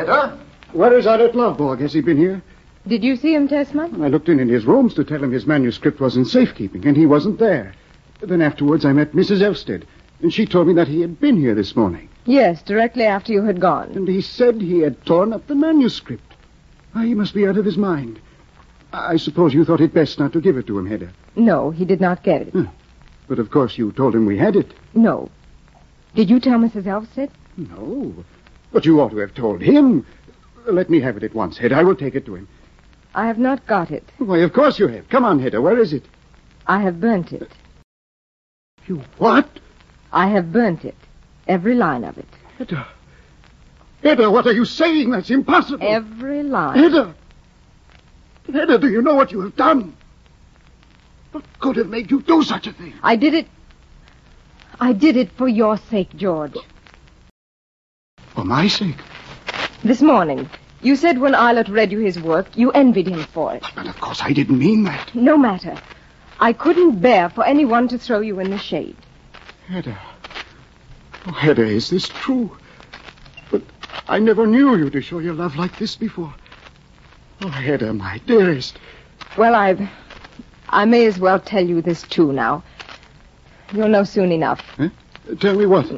Hedda? Where is Eilert Lovborg? Has he been here? Did you see him, Tesman? I looked in his rooms to tell him his manuscript was in safekeeping, and he wasn't there. Then afterwards I met Mrs. Elvsted, and she told me that he had been here this morning. Yes, directly after you had gone. And he said he had torn up the manuscript. He must be out of his mind. I suppose you thought it best not to give it to him, Hedda. No, he did not get it. But of course you told him we had it. No. Did you tell Mrs. Elvsted? No. But you ought to have told him. Let me have it at once, Hedda. I will take it to him. I have not got it. Why, of course you have. Come on, Hedda. Where is it? I have burnt it. You what? I have burnt it. Every line of it. Hedda. Hedda, what are you saying? That's impossible. Every line. Hedda. Hedda, do you know what you have done? What could have made you do such a thing? I did it. I did it for your sake, George. For my sake? This morning, you said when Eilert read you his work, you envied him for it. But of course I didn't mean that. No matter. I couldn't bear for anyone to throw you in the shade. Hedda. Oh, Hedda, is this true? But I never knew you to show your love like this before. Oh, Hedda, my dearest. Well, I may as well tell you this, too, now. You'll know soon enough. Huh? Tell me what?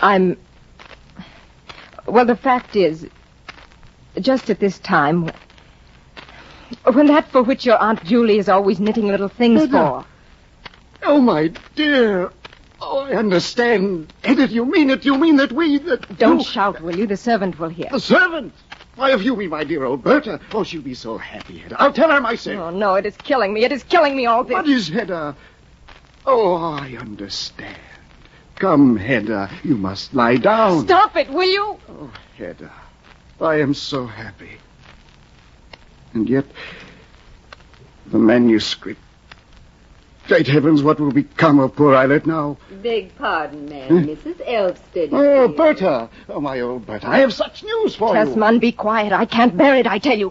Well, the fact is, just at this time, when that for which your Aunt Julie is always knitting little things for. Oh, my dear. Oh, I understand. Edith, you mean it. You mean that Don't shout, will you? The servant will hear. The servant? Why, if you mean my dear old Berta. Oh, she'll be so happy, Hedda. I'll tell her myself. Oh, no, it is killing me. It is killing me, all this. What is, Hedda? Oh, I understand. Come, Hedda. You must lie down. Stop it, will you? Oh, Hedda. I am so happy. And yet, the manuscript. Great heavens, what will become of poor Eilert now? Beg pardon, ma'am. Mrs. Elvsted. Oh, Berta. Oh, my old Berta. I have such news for you. Tesman, be quiet. I can't bear it, I tell you.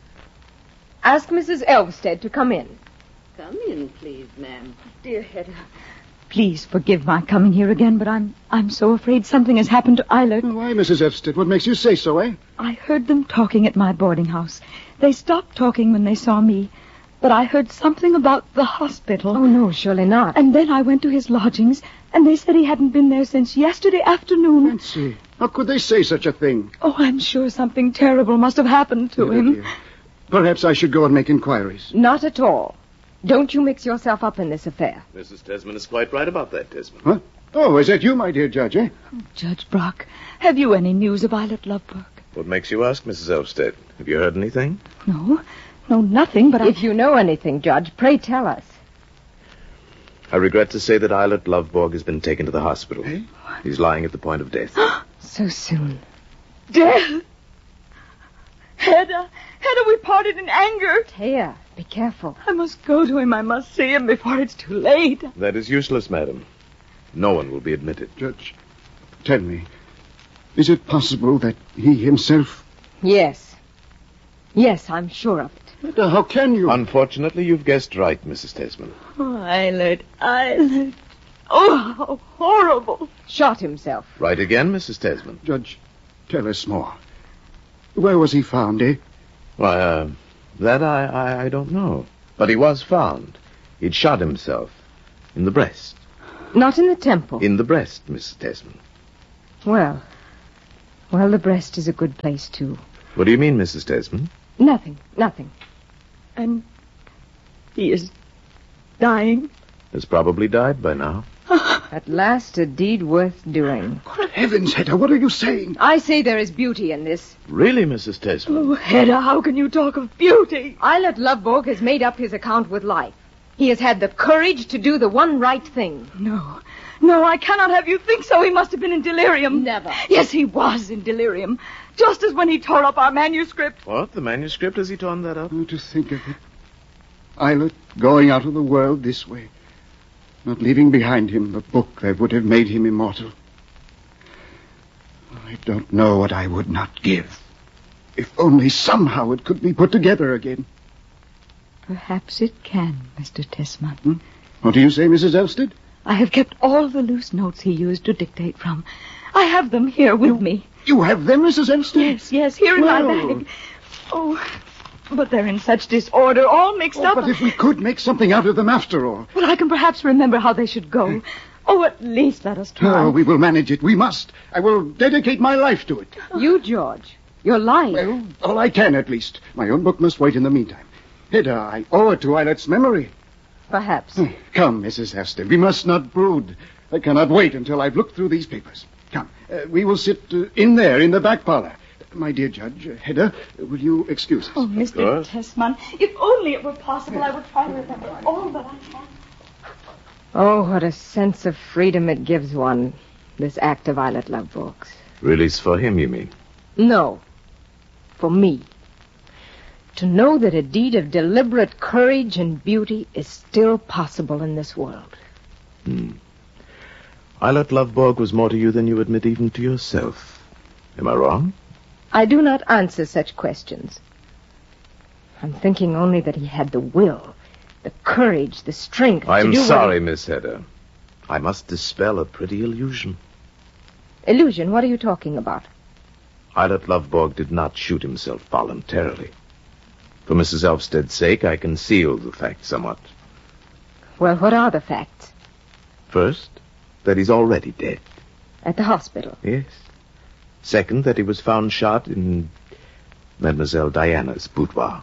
Ask Mrs. Elvsted to come in. Come in, please, ma'am. Dear Hedda. Please forgive my coming here again, but I'm so afraid something has happened to Eilert. Why, Mrs. Elvsted? What makes you say so, eh? I heard them talking at my boarding house. They stopped talking when they saw me. But I heard something about the hospital. Oh, no, surely not. And then I went to his lodgings, and they said he hadn't been there since yesterday afternoon. Fancy. How could they say such a thing? Oh, I'm sure something terrible must have happened to him. Dear. Perhaps I should go and make inquiries. Not at all. Don't you mix yourself up in this affair. Mrs. Tesman is quite right about that, Tesman. Huh? Oh, is that you, my dear Judge, eh? Oh, Judge Brock, have you any news of Eilert Lovborg? What makes you ask, Mrs. Elvsted? Have you heard anything? No, nothing, but If you know anything, Judge, pray tell us. I regret to say that Eilert Lovborg has been taken to the hospital. Eh? He's lying at the point of death. So soon. Death! Hedda, we parted in anger. Taya, be careful. I must go to him. I must see him before it's too late. That is useless, madam. No one will be admitted. Judge, tell me, is it possible that he himself... Yes. Yes, I'm sure of it. Hedda, how can you... Unfortunately, you've guessed right, Mrs. Tesman. Oh, Eilert. Oh, how horrible. Shot himself. Right again, Mrs. Tesman. Judge, tell us more. Where was he found, eh? Why, that I don't know. But he was found. He'd shot himself. In the breast. Not in the temple. In the breast, Mrs. Tesman. Well, the breast is a good place, too. What do you mean, Mrs. Tesman? Nothing. And he is dying. Has probably died by now. At last, a deed worth doing. Good heavens, Hedda, what are you saying? I say there is beauty in this. Really, Mrs. Tesman? Oh, Hedda, how can you talk of beauty? Eilert Lovborg has made up his account with life. He has had the courage to do the one right thing. No, I cannot have you think so. He must have been in delirium. Never. Yes, he was in delirium. Just as when he tore up our manuscript. What? The manuscript? Has he torn that up? Oh, to think of it. Eilert going out of the world this way. Not leaving behind him the book that would have made him immortal. I don't know what I would not give. If only somehow it could be put together again. Perhaps it can, Mr. Tesman. What do you say, Mrs. Elvsted? I have kept all the loose notes he used to dictate from. I have them here with me. You have them, Mrs. Elmsted? Yes, here in my Well. bag. Oh, but they're in such disorder, all mixed up. But if we could make something out of them after all. Well, I can perhaps remember how they should go. Oh, at least let us try. Oh, we will manage it. We must. I will dedicate my life to it. You, George. Your life. Well, all I can, at least. My own book must wait in the meantime. Hedda, I owe it to Eilut's memory. Perhaps. Come, Mrs. Elmsted. We must not brood. I cannot wait until I've looked through these papers. Come, we will sit in there, in the back parlor. My dear Judge, Hedda, will you excuse us? Oh, Mr. course. Tessman, if only it were possible, I would try to remember all that I can. Oh, what a sense of freedom it gives one, this act of Eilert Lovborg's. Release for him, you mean? No. For me. To know that a deed of deliberate courage and beauty is still possible in this world. Eilert Lovborg was more to you than you admit even to yourself. Am I wrong? I do not answer such questions. I'm thinking only that he had the will, the courage, the strength to I'm do sorry, Miss Hedda. I must dispel a pretty illusion. Illusion, what are you talking about? Eilert Lovborg did not shoot himself voluntarily. For Mrs. Elmsted's sake, I concealed the fact somewhat. Well, what are the facts? First, that he's already dead. At the hospital. Yes. Second, that he was found shot in Mademoiselle Diana's boudoir.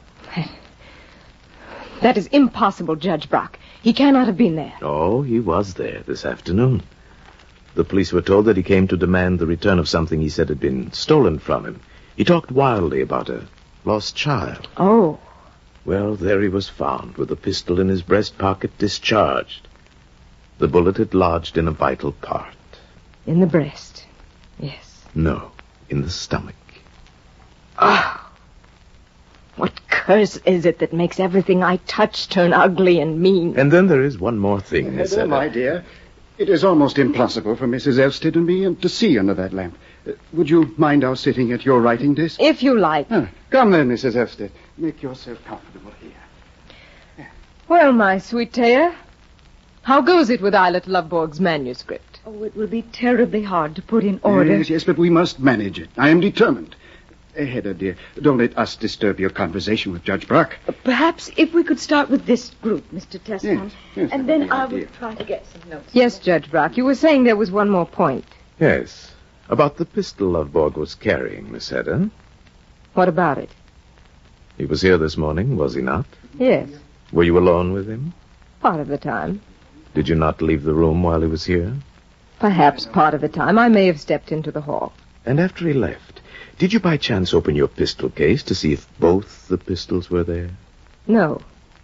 That is impossible, Judge Brock. He cannot have been there. Oh, he was there this afternoon. The police were told that he came to demand the return of something he said had been stolen from him. He talked wildly about a lost child. Oh. Well, there he was found, with a pistol in his breast pocket discharged. The bullet had lodged in a vital part. In the breast. Yes. No, in the stomach. Oh. What curse is it that makes everything I touch turn ugly and mean? And then there is one more thing, Miss Hedda, Hedda. my dear, it is almost impossible for Mrs. Elmsted and me to see under that lamp. Would you mind our sitting at your writing desk? If you like. Come then, Mrs. Elmsted. Make yourself comfortable here. Well, my sweet Taya, how goes it with Eilert Lovborg's manuscript? Oh, it will be terribly hard to put in order. Yes, but we must manage it. I am determined. Hedda, dear, don't let us disturb your conversation with Judge Brock. Perhaps if we could start with this group, Mr. Tessman, Yes, and that then would be I ideal. will try to get some notes. Yes, Judge Brock, you were saying there was one more point. Yes, about the pistol Lovborg was carrying, Miss Hedda. What about it? He was here this morning, was he not? Yes, Were you alone with him? part of the time. Did you not leave the room while he was here? Perhaps part of the time I may have stepped into the hall. And after he left, did you by chance open your pistol case to see if both the pistols were there? No.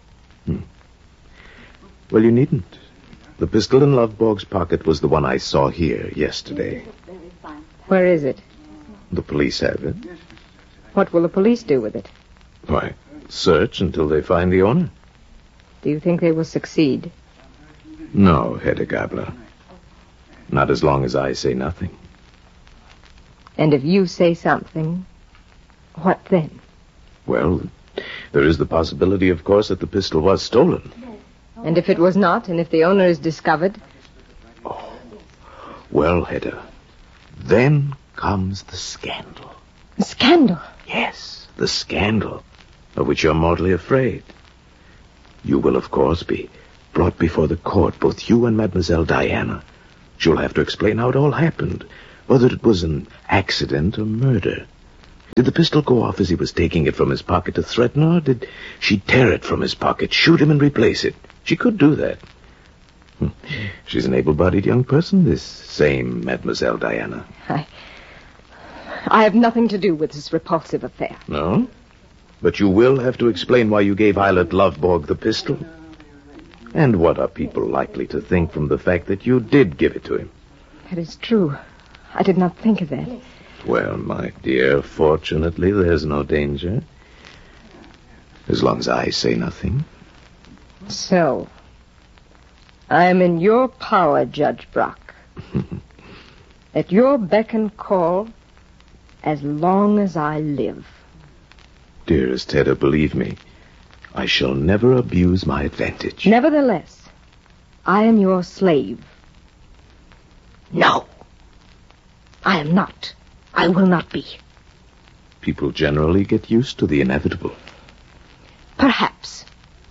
Well, you needn't. The pistol in Lovborg's pocket was the one I saw here yesterday. Where is it? The police have it. What will the police do with it? Why, search until they find the owner. Do you think they will succeed? No, Hedda Gabler. Not as long as I say nothing. And if you say something, what then? Well, there is the possibility, of course, that the pistol was stolen. And if it was not, and if the owner is discovered? Well, Hedda, then comes the scandal. Scandal. Yes, the scandal of which you're mortally afraid. You will, of course, be brought before the court, both you and Mademoiselle Diana. She'll have to explain how it all happened, whether it was an accident or murder. Did the pistol go off as he was taking it from his pocket to threaten her, or did she tear it from his pocket, shoot him, and replace it? She could do that. She's an able-bodied young person, this same Mademoiselle Diana. I have nothing to do with this repulsive affair. No? But you will have to explain why you gave Eilert Lovborg the pistol. And what are people likely to think from the fact that you did give it to him? That is true. I did not think of that. Well, my dear, fortunately, there's no danger. As long as I say nothing. So, I am in your power, Judge Brock. At your beck and call, as long as I live. Dearest Hedda, believe me, I shall never abuse my advantage. Nevertheless, I am your slave. No, I am not. I will not be. People generally get used to the inevitable. Perhaps.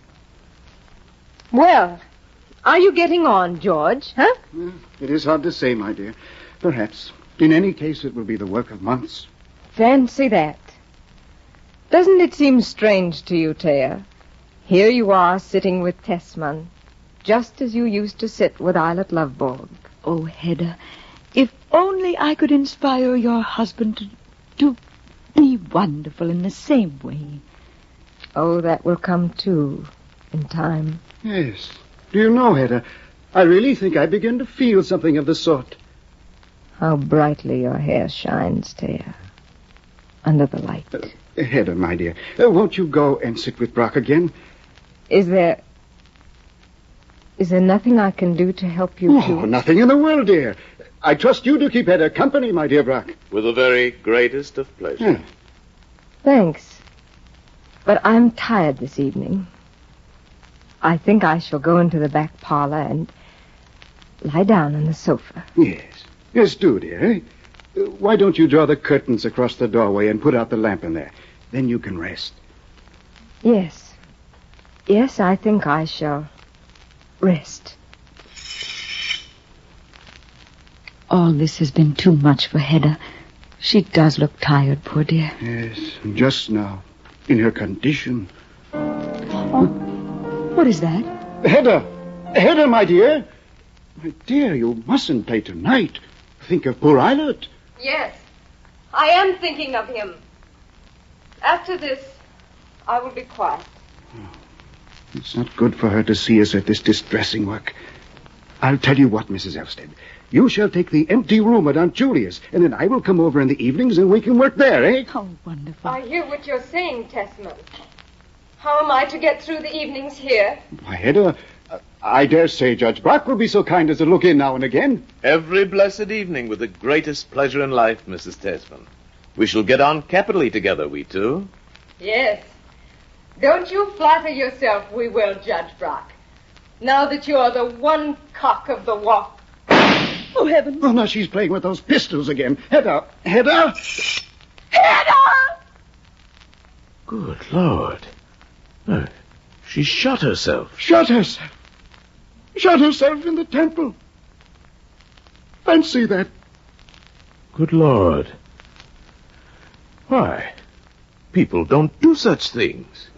Well, are you getting on, George, huh? It is hard to say, my dear. Perhaps. In any case, it will be the work of months. Fancy that. Doesn't it seem strange to you, Thea? Here you are sitting with Tesman, just as you used to sit with Eilert Lovborg. Oh, Hedda, if only I could inspire your husband to be wonderful in the same way. Oh, that will come, too, in time. Yes. Do you know, Hedda, I really think I begin to feel something of the sort. How brightly your hair shines, Thea, under the light. Hedda, my dear, won't you go and sit with Brock again? Is there nothing I can do to help you, too? Oh, nothing in the world, dear. I trust you to keep Hedda company, my dear Brock. With the very greatest of pleasure. Thanks. But I'm tired this evening. I think I shall go into the back parlor and lie down on the sofa. Yes. Yes, do, dear. Why don't you draw the curtains across the doorway and put out the lamp in there? Then you can rest. Yes. Yes, I think I shall rest. All this has been too much for Hedda. She does look tired, poor dear. Yes, just now. In her condition. Oh, what is that? Hedda! Hedda, my dear! My dear, you mustn't play tonight. Think of poor Eilert. Yes, I am thinking of him. After this, I will be quiet. It's not good for her to see us at this distressing work. I'll tell you what, Mrs. Elstead. You shall take the empty room at Aunt Julia's, and then I will come over in the evenings and we can work there, eh? Oh, wonderful. I hear what you're saying, Tesman. How am I to get through the evenings here? Why, Hedda, I dare say Judge Brock will be so kind as to look in now and again. Every blessed evening with the greatest pleasure in life, Mrs. Tesman. We shall get on capitally together, we two. Yes. Don't you flatter yourself we will, Judge Brock. Now that you're the one cock of the walk. Oh, heavens. Oh, now she's playing with those pistols again. Hedda! Hedda! Hedda! Good Lord. She shot herself. Shot herself! Shot herself in the temple. Fancy that. Good Lord. Why? People don't do such things.